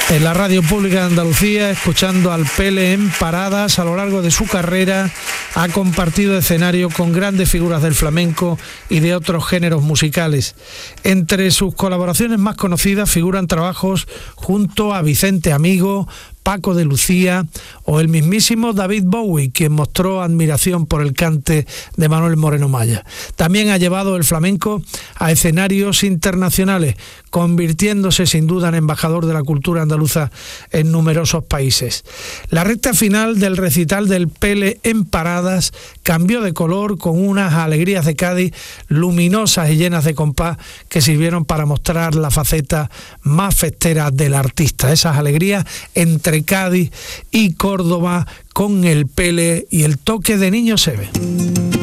En la Radio Pública de Andalucía, escuchando al Pele en paradas. A lo largo de su carrera ha compartido escenario con grandes figuras del flamenco y de otros géneros musicales. Entre sus colaboraciones más conocidas figuran trabajos junto a Vicente Amigo, Paco de Lucía o el mismísimo David Bowie, quien mostró admiración por el cante de Manuel Moreno Maya. También ha llevado el flamenco a escenarios internacionales, convirtiéndose sin duda en embajador de la cultura andaluza en numerosos países. La recta final del recital del Pele en paradas cambió de color con unas alegrías de Cádiz luminosas y llenas de compás que sirvieron para mostrar la faceta más festera del artista. Esas alegrías entre Cádiz y Córdoba con el Pele y el toque de Niño Seve.